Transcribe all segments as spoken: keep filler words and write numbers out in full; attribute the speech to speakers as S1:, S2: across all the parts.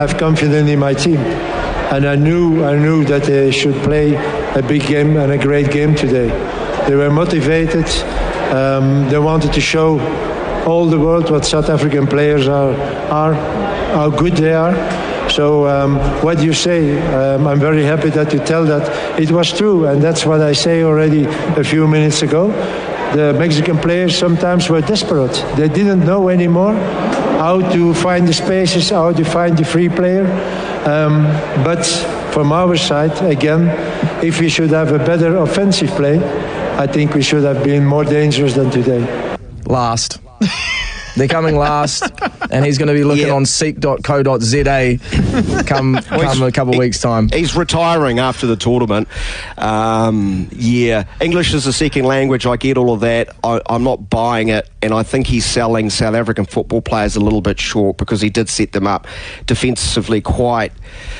S1: I have confidence in my team, and I knew I knew that they should play a big game and a great game today. They were motivated. Um, they wanted to show all the world what South African players are, are how good they are. So um, what you say, um, I'm very happy that you tell that it was true, and that's what I say already a few minutes ago. The Mexican players sometimes were desperate. They didn't know anymore how to find the spaces, how to find the free player. Um, but from our side, again, if we should have a better offensive play, I think we should have been more dangerous than today.
S2: Last. They're coming last, and he's going to be looking yeah. on seek dot co dot z a come, come a couple of weeks' time.
S3: He's retiring after the tournament. Um, yeah, English is a second language. I get all of that. I, I'm not buying it, and I think he's selling South African football players a little bit short because he did set them up defensively quite,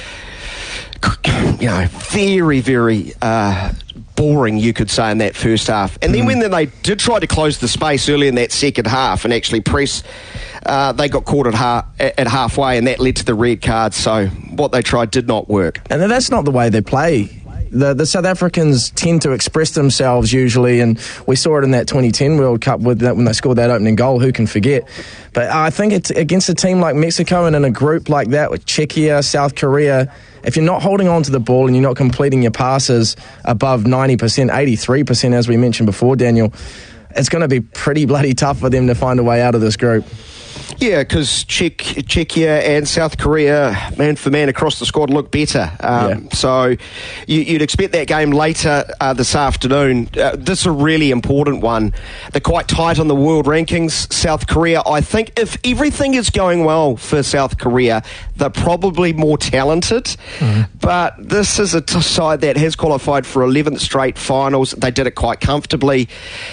S3: you know, very, very... Uh, boring, you could say, in that first half. And then mm. when they did try to close the space early in that second half and actually press, uh, they got caught at, ha- at halfway, and that led to the red card. So what they tried did not work.
S2: And that's not the way they play. The, the South Africans tend to express themselves usually, and we saw it in that twenty ten World Cup with that, when they scored that opening goal. Who can forget? But I think it's against a team like Mexico and in a group like that with Czechia, South Korea, if you're not holding on to the ball and you're not completing your passes above ninety percent, eighty-three percent as we mentioned before, Daniel, it's going to be pretty bloody tough for them to find a way out of this group.
S3: Yeah, because Czech, Czechia and South Korea, man for man across the squad, look better. Um, yeah. So you, you'd expect that game later uh, this afternoon. Uh, this is a really important one. They're quite tight on the world rankings. South Korea, I think if everything is going well for South Korea, they're probably more talented. Mm-hmm. But this is a t- side that has qualified for eleventh straight finals. They did it quite comfortably.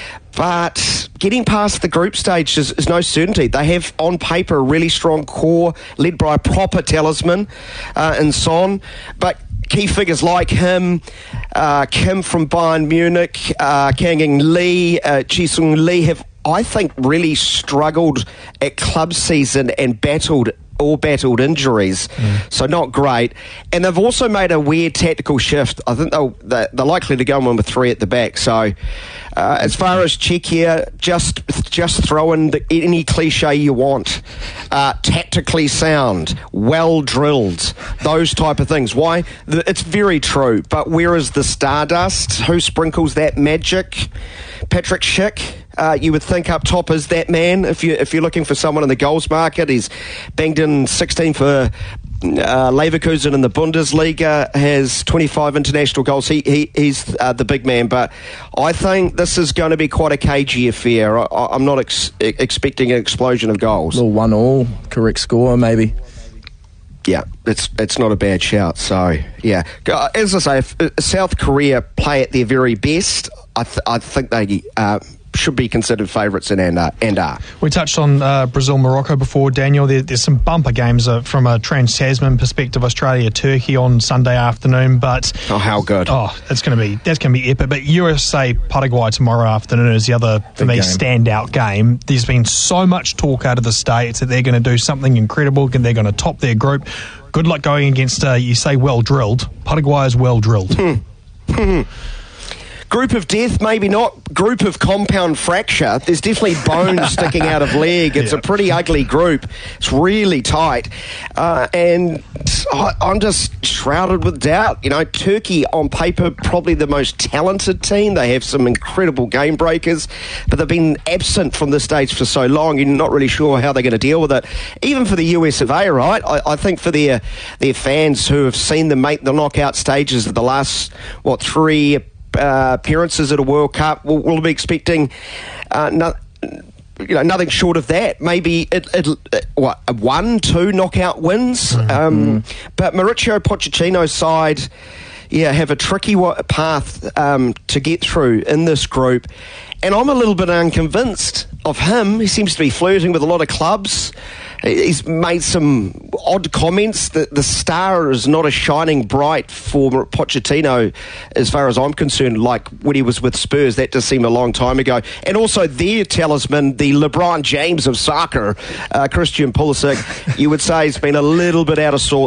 S3: But getting past the group stage is, is no certainty. They have, on paper, a really strong core led by a proper talisman uh, in Son. But key figures like him, uh, Kim from Bayern Munich, uh, Kang-in Lee, uh, Ji-sung Lee have, I think, really struggled at club season and battled all battled injuries, mm. so not great. And they've also made a weird tactical shift. I think they'll, they're likely to go in with three at the back. So uh, as far as Czechia, just just throw in the, any cliche you want. Uh, tactically sound, well drilled, those type of things. Why? It's very true. But where is the stardust? Who sprinkles that magic? Patrick Schick. Uh, you would think up top is that man. If you if you're looking for someone in the goals market, he's banged in sixteen for uh, Leverkusen in the Bundesliga. Has twenty-five international goals. He, he he's uh, the big man. But I think this is going to be quite a cagey affair. I, I'm not ex- expecting an explosion of goals.
S2: A little one all, correct score maybe.
S3: Yeah, it's it's not a bad shout. So yeah, as I say, if South Korea play at their very best, I th- I think they. Uh, should be considered favourites in and, uh, and are.
S4: We touched on uh, Brazil-Morocco before, Daniel. There, there's some bumper games uh, from a Trans-Tasman perspective. Australia-Turkey on Sunday afternoon, but
S3: oh, how good!
S4: Oh, it's going to be that's going to be epic. But U S A-Paraguay tomorrow afternoon is the other for Big me game. standout game. There's been so much talk out of the States that they're going to do something incredible. They're going to top their group. Good luck going against. Uh, you say well drilled. Paraguay is well drilled.
S3: Hmm. Group of death, maybe not. Group of compound fracture. There's definitely bones sticking out of leg. It's yeah. a pretty ugly group. It's really tight. Uh, and I, I'm just shrouded with doubt. You know, Turkey, on paper, probably the most talented team. They have some incredible game breakers, but they've been absent from the stage for so long, you're not really sure how they're going to deal with it. Even for the U S of A, right? I, I think for their, their fans who have seen them make the knockout stages of the last, what, three Uh, appearances at a World Cup, we'll, we'll be expecting uh, no, you know, nothing short of that. Maybe it, it, it, what, one, two knockout wins. Mm-hmm. Um, but Mauricio Pochettino's side, yeah, have a tricky wa- path um, to get through in this group. And I'm a little bit unconvinced of him. He seems to be flirting with a lot of clubs. He's made some odd comments that the star is not as shining bright for Pochettino as far as I'm concerned, like when he was with Spurs. That just seemed a long time ago. And also their talisman, the LeBron James of soccer, uh, Christian Pulisic, you would say has been a little bit out of sorts